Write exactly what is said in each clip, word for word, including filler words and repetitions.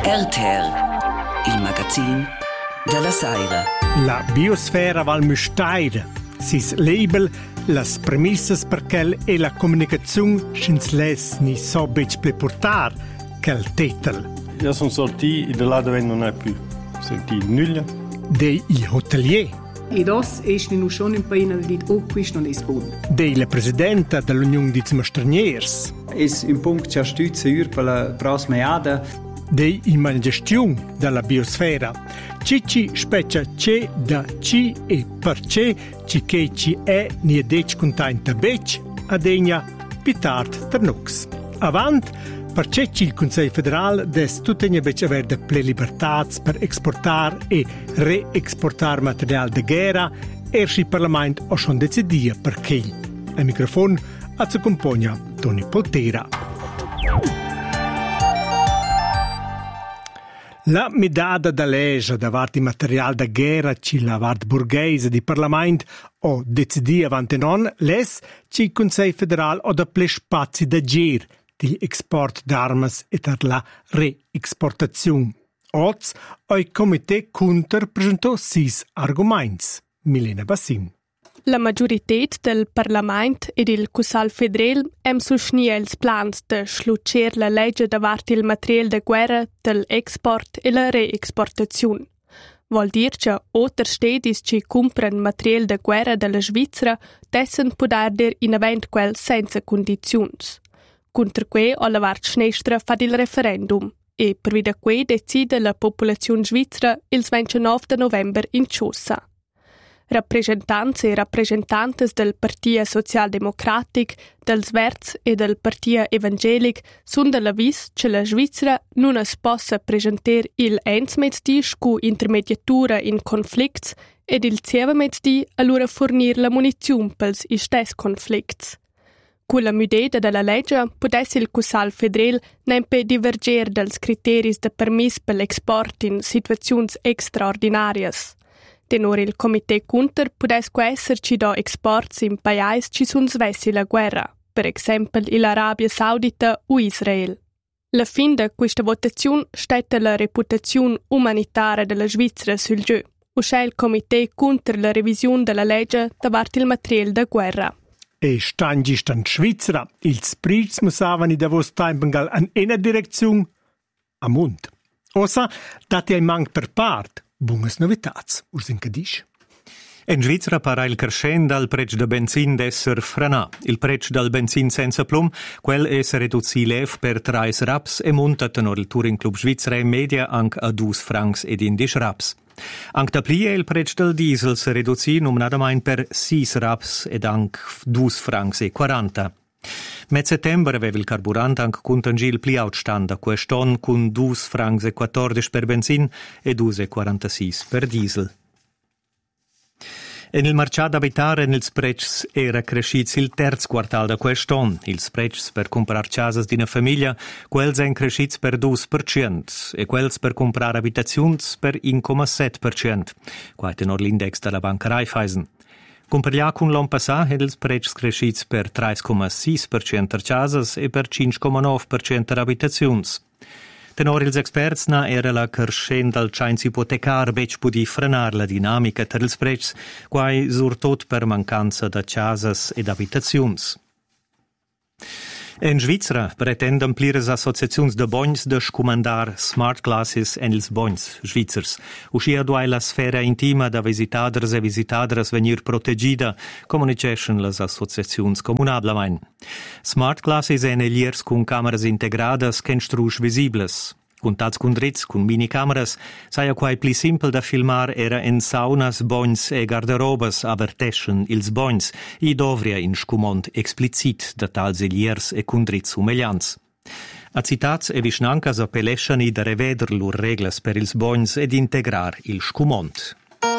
R T R, il magazine della Saira. La biosfera val Müstair, sis label, las premissas per quel e la comunicazione schins les ni so bec ple portar quel titel. Io sono sorti e da là dove non è più senti nulla. Dei i hotelier. E das ist nu schon in Paina dit opquist non es bun. Dei la presidenta dell'Unione di Straniers. Es un punct c'è stütze ur per la prosmeada. Dei i gestione della biosfera. Cici speccia c'è da ci e per c'è ci che ci è ni e dec containta bec adegna pitart ternux. Avant per c'è ci il Consiglio federale des tutegna bec aver de ple libertats per exportar e reexportar material de guerra e il Parlamento ha schon decidia per che. Il microfono a su compagna Toni Poltera. La medada da legge davanti material da guerra ci la vart burghese di Parlamento o decidi avanti non les ci il Consiglio federale o da ple spazi da gir di export d'armas e per la reexportazione. Oz o il comité Kunter presentò sis arguments. Milena Bassin. La majorität del Parlament ed il Cussal Federal hem susnia els plans de slucer la legge davart il material de guerra del export e la reexportazione. Vol dir che oter stedis ci cumpran material de guerra della Svizzera dessen podar der in avent quel senza condizions. Contra que o la vart schnestra fa il referendum e per vida que decide la popolazione svizzera il ventinove de november in Ciossa. Rappresentanze e rappresentantes del Partia Socialdemocratic, dels Verts e del Partia Evangelic sun dell'avvis che la Svizzera non es possa presenter il ens mezzdi scu intermediatura in conflicts ed il zieva mezzdi allora fornir la munizione pels istes conflicts. Con la mudeda della legge potesse il Cussal Federal nempe diverger dels criteris de permis per l'export in situazioni extraordinarias. Tenor il Comité Kunter potesco esserci do exports in paesi ci sun svessi la guerra, per esempio l'Arabia Saudita o Israel. La fin de questa votazione stette la reputazione umanitaria della Svizzera sul gioco, uscì il Comité Kunter la revisione della legge davart il material da guerra. E stangi stand Svizzera, ils prits musavani da vos timpengal an ena direzione a mund. Ossa, dati ai manc per part. Buonas novitats, ursin cadisce. In Svizzera para il crescendo dal prezzo del benzin d'esser franà. Il prezzo del benzin senza plum, quel è ridotto lev per tre raps e monta tenor il Touring Club Svizzera in media anche a due francs ed indici raps. Anche da plie il prezzo del diesel si ridotto nominatamente per sei raps ed anche due francs e quaranta. Met settembre aveva il carburante anche contangil pli outstanda, quest'on con due francs e quattordici per benzin e due e quarantasei per diesel. En il mercato abitare nels prezzi era cresciuto il terzo quartal da quest'on. Ils prezzi per comprare casas di una famiglia, quels sono cresciuti per due per cento e quels per comprare abitazioni per uno virgola sette per cento. Qua tenor l'index della banca Raiffeisen. Comparlià con l'anno passato, il prezzi cresciuti per tre virgola sei per cento per casas e per cinque virgola nove per cento per abitazioni. Tenor ils experts na era la crescenda al chains ipotecar bec pudi frenar la dinamica ter ils prezzi, quai surtot per mancanza da casas ed abitazioni. In Svizzera pretenden plires associazions de bogns de scomandar smart classes en ils bogns svizzers. Uscia duai la sfera intima da visitaders e visitadres venir protegida, comunication las associazions comunablamein. Smart classes en eliers con cameras integradas ken strusch visibles. Contats con dritz, con minicameras, saia quai pli simpel da filmar era in saunas, bogns e garderobas averteschen ils bogns, i dovria in scumont explicit da tals eliers e con dritz umeglians. A citats e visnancas appelescian i da reveder lur reglas per ils bogns ed integrar il scumont.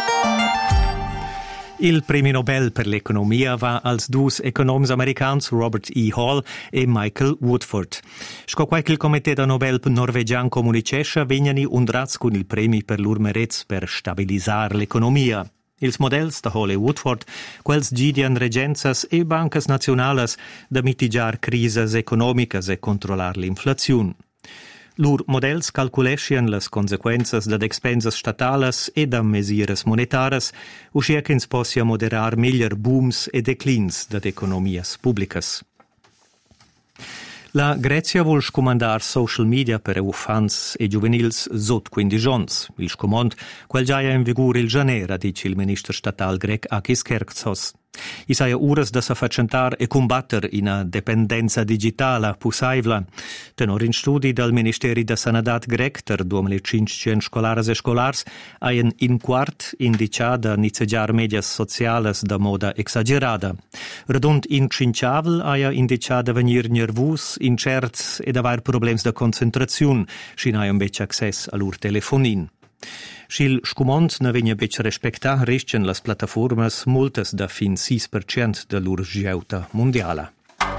Il premio Nobel per l'economia va als dus economs americans Robert E. Hall e Michael Woodford. Sco quai il Comité da Nobel norvegian comunicescha vegnani undrats con il premi per lur merets per stabilisar l'economia. Ils models da Hall e Woodford, quels gidian regenzas e bancas nacionalas da mitigar crises economicas e controlar l'inflazione. Lur models calculescian las consequenzas da expensas statales e da mesures monetaras, uscia che ins possia moderar meglier booms e declins da economias publicas. La Grecia vuol scomandar social media per ufans e juvenils sot quindici ons. Il scomand, quel già è in vigore il janera, dice il ministro statal grec Akis Kerksos. I saia uras da s'affacentar e combatter in a dependenza digitala pusaivla. Tenor in studi dal Ministeri da Sanadat grec ter duemilacinquecento scolares e scolars haien in quart indiciada nicegiar medias sociales da moda exagerada. Redund in cinciavel haia indiciada venir nervus, incerts ed aver problems da concentraziun, sin haia un bec access a lur telefonin. Schil scumont ne vegna bec respectar rescen las plataformas multas da fin sis per cent de lur giauta mondiala.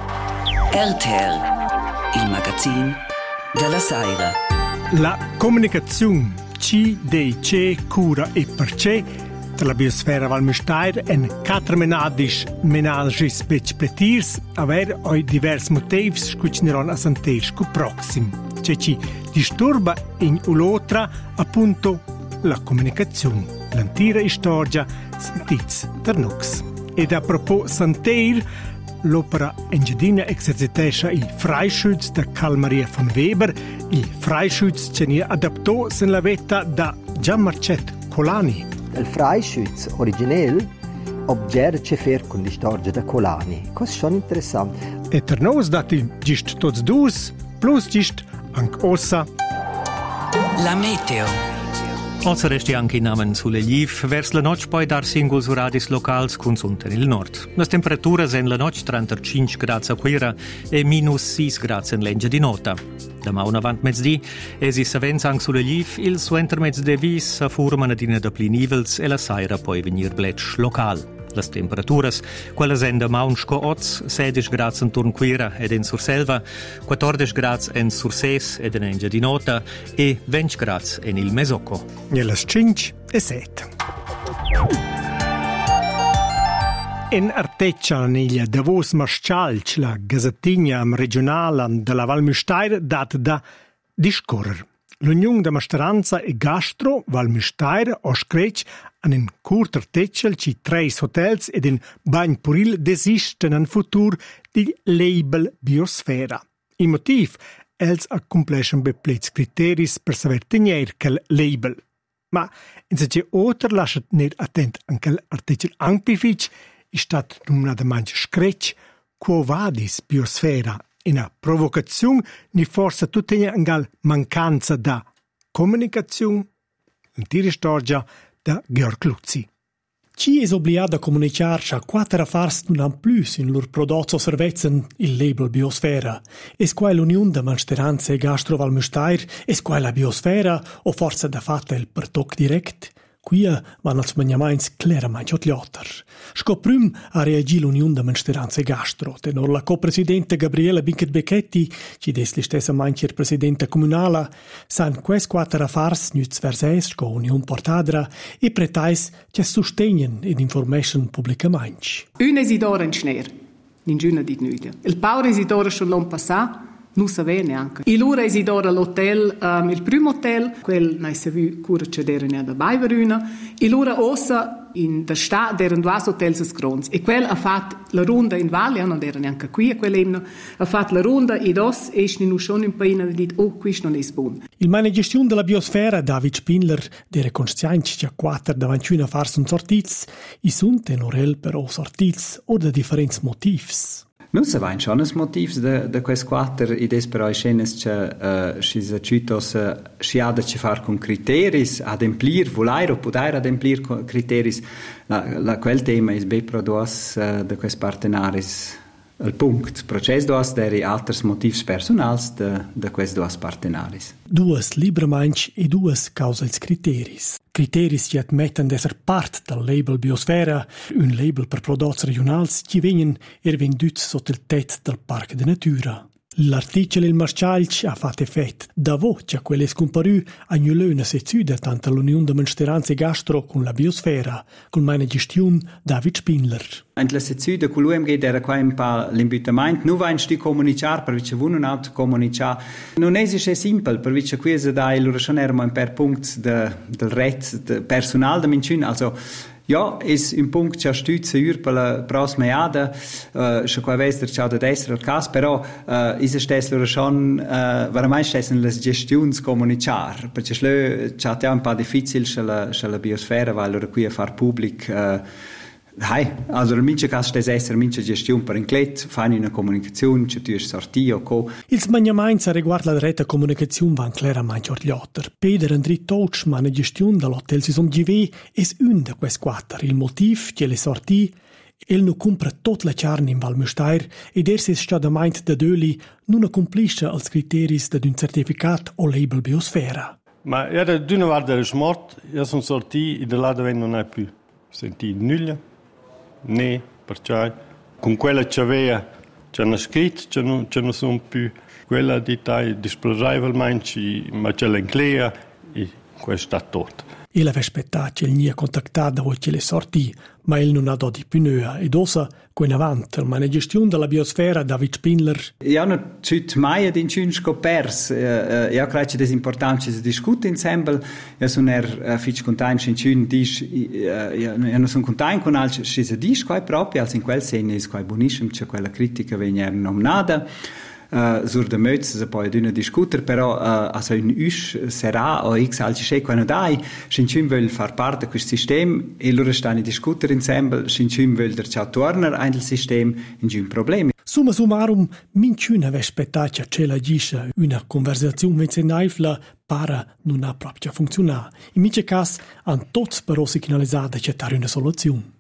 R T L, il magazin della Saira. La comunicazione C D C cura e perce tra la biosfera Valmüstair en quattro menadis menagis bec pletirs aver oi divers motivs scucineron a santer scu proxim. Ce ci disturba in ulotra appunto la comunicazione, l'antira storia sentiz ternux. Ed a propos santer, l'opera Engiadina exercitescha i Freischütz da Karl Maria von Weber, i Freischütz ce ne adaptò sen la vetta da Gianmarcet Colani. Il Freischütz originale obger ce fer con la storia da Colani. Cos schon interessant. E per nos dati gist tots dus, plus gist anche ossa. La meteo. Ossa resti anche in namen sulle liv, vers la noc poi dar singuls uradis locals consunten il nord. Las temperaturas en la noc trentacinque gradi a quira e minus sis gradi en lengia di nota. Demà un avant mezzdi, esi savens anche sulle liv, il suenter mezdevis sa furman adina da pli nivels e la saira poi venir blec local. Las temperaturas, quelles en demà un sco oz, sedici gradi en turn quira ed en Surselva, quattordici gradi en Surses ed en engia di nota e venti gradi en il Mesocco. E las cinque e sette. En Arteccia, neglia Davos Marscialc, la gazzettigna regionale della Valmüstair, dat da discorrer. L'Unione de Mastranza e Gastro Valmüstair oscrec an un curter tecel ci treis hotels ed un bagn puril desisten an futur di label Biosfera. Il motiv, els accompliscono beplets criteris per saber tenere quel label. Ma in se c'è oter lasciat ner attent anche l'articel anpific, è stat nominata manch screc quo vadis Biosfera. Una provocazione ni forse tutta angal mancanza da comunicazione. L'intera storia da Georg Luzzi. Ci è obbligato a comunicare a quattro affars non hanno più in loro prodotti o servizi il label Biosfera. E qua l'Unione de Mastranza e Gastro Valmüstair, e qua la Biosfera, o forse da fatta il pertoc direct. Qui vanno als maniaments claramente otliottar. Scoprim a reagì l'Unione de Mastranza e Gastro. Tenor la copresidente Gabriela Binchet-Becchetti, ci des li stessa manche il presidente comunale, san quest quattro affars nüz verses sco Unione Portadra e pretais che sostenien ed information pubblicamente. Un esidora in schner, ningiuna dit nuida. Il paura esidora schon l'on passà, non sapeva neanche. E loro esidora l'hotel, um, il primo hotel, quel noi si vu cura c'è d'erano da Baiveruna, e loro ossa in der Stadt deren due hotels grons. E quel ha fatto la ronda in Valle, non erano neanche qui a quell'emno, ha fatto la ronda e dos esce non schon in paina e dit, oh, questo non è buon. Il manager gestione della Biosfera, David Spindler, dere conscienza che quattro davanti una farsi un sortiz, i sunt tenorel però sortiz o da differenti motivs. Non si va in schon un motiv de, de quest quattro idees però scenes che uh, si citos uh, si ha da ci far con criteris ademplir voler o poter ademplir criteris la, la quel tema is be pro dos uh, de quest partenaris il punct proces dos deri alters motivs personals de de quest dos partenaris. Duas libremanch e duas causals criteris. Criteris che admettan d'esser part del label Biosfera, un label per prodotti regionals che vengono er venduti sotto il tetto del Parco de Natura. L'articolo Il Marscialc ha fatto effetto. Da voce quelle scomparù a Nulöna se zuda tanto l'Unione de Monsteranze Gastro con la biosfera, con meine gestione David Spindler. In la sezione con l'U M G era qua un po' l'invitamento, non va in sti comunicare, perché c'è un altro comunicare. Non è così semplice, perché qui è da il ragionare un per punti del ret del personale da Mincin, also ja, es un punct che stütze ur per la prossima iada, uh, se qua vester ciao da essere il caso, però uh, is stessero schon uh, veramente stessen le gestions comunicar, perché slö c'è un po' difficile se la se la biosfera, weil ora qui a far public uh, Hai, also in mince caso stes esser mince gestione per inclet, fai una comunicazione, c'è tu sorti o co. Il smagnamento riguardo la rete comunicazione van claramente orgliotter. Peter Andri Touch, ma una gestione dall'hotel si son givé, es un de quest quattro. Il motiv che le sorti, el nu compra tot la carne in Val Müstair ed er si stadament da döli non accomplisce als criteris d'un certificat o label biosfera. Ma era d'una guarda era smort, io sono sorti e da là dove non hai più sentito nulla. Ne, perciò con quella che aveva c'è una scritta, c'è non, c'è non sono più quella di tai displacevolmente, ma c'è l'inclea e questo è tutto. Il aveva aspettato che il nie contattato da voi che le sorti, ma il non ha dato di pinua ed osa con avanti, ma la gestione della biosfera David Spindler. Io non c'è mai ad in scopers, io credo che è importante che discutere insieme, io sono er fitch contento in cun dis, io non sono contento con altri, si si dice qua proprio, als in quel senso è qua buonissimo, c'è quella critica viene nominata. Uh, sur de möts se poi d'una discuter, però uh, also in us sarà o x alci sche quando dai scincim vuol far parte di questo sistema e loro stanno a discutere insieme scincim vuol der ciao torner ein il sistema in un problema. Summa summarum, minciuna aveva aspettato che la gisce una conversazione venzenaifla para non ha proprio funzionare. In mice cas han tots però signalizzato che c'è una soluzione.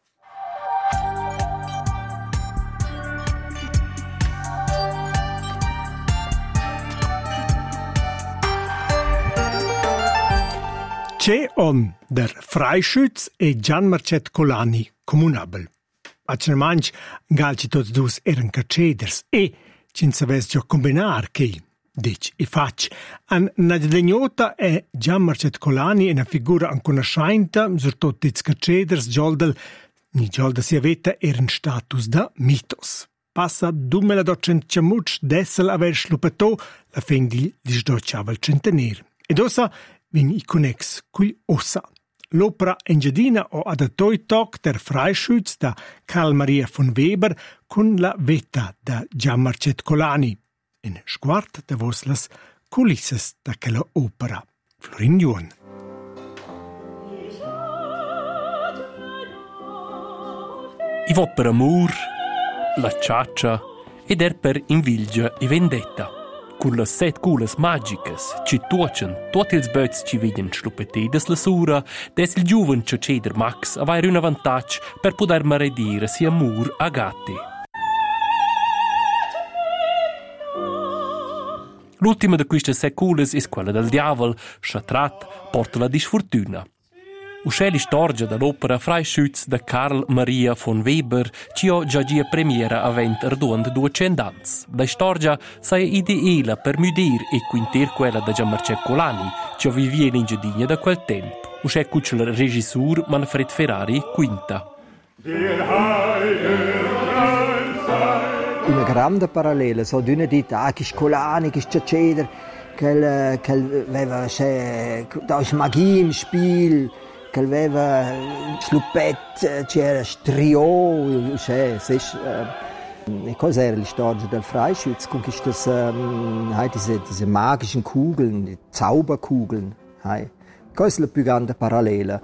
C'è on der Freischütz e Gian Marcet Colani comunabel. A Cermanch galci tots dus eren caceders e cin saves già combinar che dic e fac. An Naddegnota e Gian Marcet Colani è una figura anconoscente sur tot dits caceders gialdel ni gialda si aveta eren status da mitos. Passa duemiladotcentomuc dessel aver slupetò la fin di disdociava il centenaire. Ed ossa vin i connex cui ossa. L'opera Engiadina o adattoi toc der Freischütz da Karl Maria von Weber con la vetta da Gian Marcet Colani. In sguard da vos las culisses da quella opera. Florin Juon. I vo per amor, la ciaccia ed er per invilgia e vendetta. Con le set culas magicas, ci tuocen tutti ils böts ci viden schluppetides la sura, des il giuven ciaceder Max avair un avantage per poder maredire si amur a gatti. L'ultima de queste set culas is quella del diavol, schatrat porta la disfortuna. Usceli storgia dall'opera Freischütz da Karl Maria von Weber, ci ho già gia premiera avent arduand duecent ans. La storgia sai ideela per mudir e quinter quella da Gian Marcet Colani, ci ho vivie in Engiadina da quel tempo. Usce cuccia il regisseur Manfred Ferrari quinta. Una grande parallela, so d'una dita, ah, che Colani, che Ciaceder, che aveva da magia im Spiel, che aveva sluppet, c'era strio, cioè, e cosa era la storia del Freischütz? Con queste, um, diese, diese magischen Kugeln, die Zauberkugeln. Hey. Questa è la più grande parallela.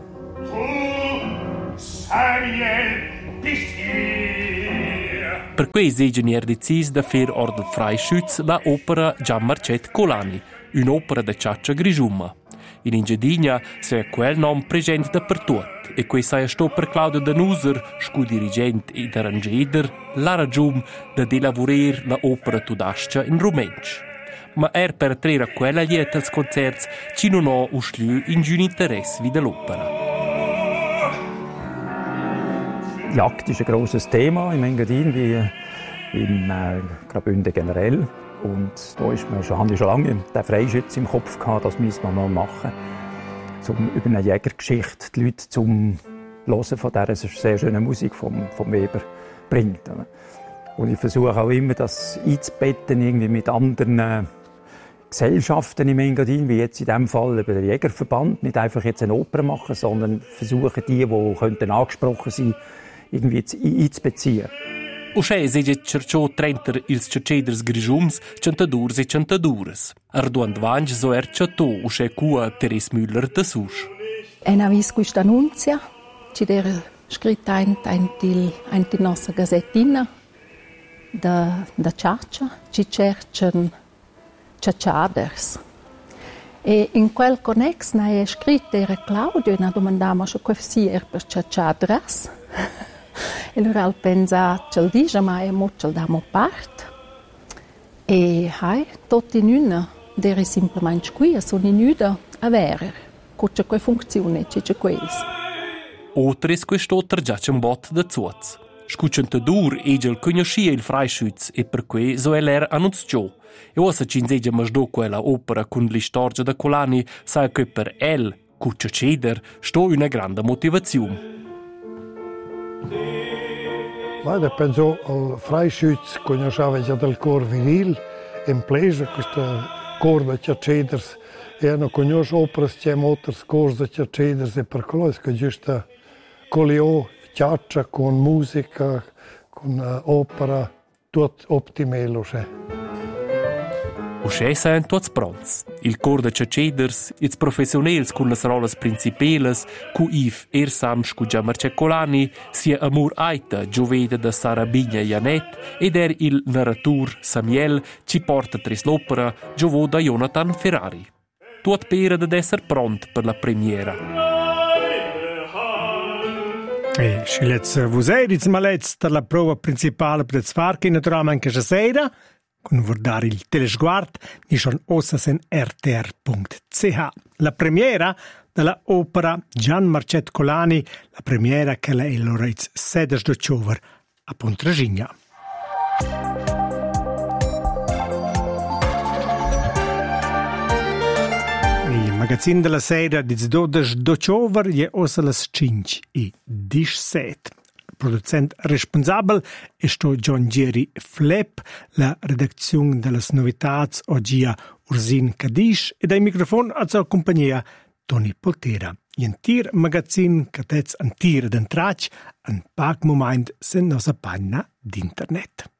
Per cui Segenier decis da fer or del Freischütz la opera Gian Marcet Colani, un'opera da ciaccia grigiuma. In Engiadina sei quel nom presente dappertut e quei sei sto per Claudio Danuser, scu-dirigent ed arrangeder, la ragione da delavorer la opera tudascia in rumensch. Ma er per trera quella lieta als concerts ci non ho usliu in giun interesse wie dell'opera. Jagd ist ein grosses Thema im Engadin, wie im äh, Graubünden generell. Und da ist man schon, habe ich schon lange den Freischütz im Kopf gehabt, das müssen wir mal machen. Zum, über eine Jägergeschichte die Leute zum Hören von dieser sehr schönen Musik vom, vom Weber bringt. Und ich versuche auch immer, das einzubetten irgendwie mit anderen äh, Gesellschaften im Engadin, wie jetzt in diesem Fall über den Jägerverband. Nicht einfach jetzt eine Oper machen, sondern versuchen, die, die könnten angesprochen sein, irgendwie einzubeziehen. Uscè si cercò trenter ils ceceders grigiums, centadurs e centadures. Arduant vange so er chatò uscè cua Teres Müller de Susch. En ha vis questa annunzia, ci era scritta in, in, in, in la nostra gazzettina da, da Ciaccia, ci cercano ciacciaders. E in quel connex na è scritto era Claudio e na domandava se questo era per ciacciadras. E allora al pensa ce lo dice, ma è molto da mo parte. E hai, tutti in una, era semplicemente qui, sono in una a vedere, c'è quella funzione, c'è questo. Otris quest'altro già c'è un bot da zuoz. Scucciantadur e il conoscia il Freischütz e per cui so è l'era annunziò. E ora ci insegna masdo quella opera con l'istoria da Colani, sa che per el, cuccia ceder, sto una grande motivazione. Guarda, penso al Freischütz, conosceva già del cor viril, in plesa questo cor da ciaceders, e hanno conosciuto opere che motors cor da ciaceders e per quello che giusto colio ciaccia con musica, con uh, opera, tutto ottimelo c'è. Uscè sain tuots pronts. Il cor de ciaceders, ils professionels con las rolas principelas, cu Yves Ersam scu Gianmarcet Colani, sia Amur Aita, giovede da Sara Bigna Janet, ed er il narratur Samuel, ci porta tris l'opera, giovo da Jonathan Ferrari. Tuot pera ad esser pront per la premiera. E scilez vus edits malets per la prova principale per sfarchi naturalmente che sera, con guardare il telesguard di schon ossasen r t r punto c h. La premiera della opera Gianmarcet Colani, la premiera che la è l'oreiz sedes d'october a Pontragigna. Il magazzino della sera di dodici d'october è ossa las cinque e diciassette. Producent responsabile è sto John Jerry Flepp, la redazione delle novità oggi a Ursin Cadiz e dai microfoni a sua compagnia Tony Poltera. In tir magazzin che tez an tir d'entracci, un pac moment sen nostra pagina d'internet.